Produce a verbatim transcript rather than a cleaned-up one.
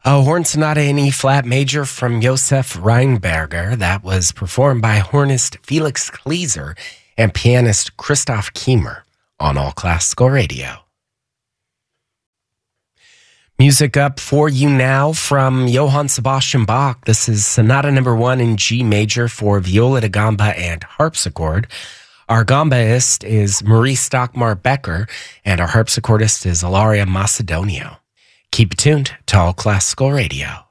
A horn sonata in E-flat major from Josef Reinberger that was performed by hornist Felix Kleeser and pianist Christoph Kiemer on All Classical Radio. Music up for you now from Johann Sebastian Bach. This is Sonata Number One in G major for viola da gamba and harpsichord. Our gambaist is Marie Stockmar Becker, and our harpsichordist is Ilaria Macedonio. Keep tuned to All Classical Radio.